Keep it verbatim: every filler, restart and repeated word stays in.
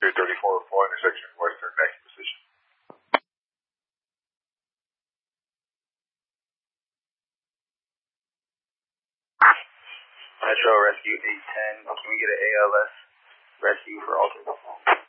three thirty-four, full intersection, western next position. Metro Rescue eight ten, can we get an A L S rescue for Alton?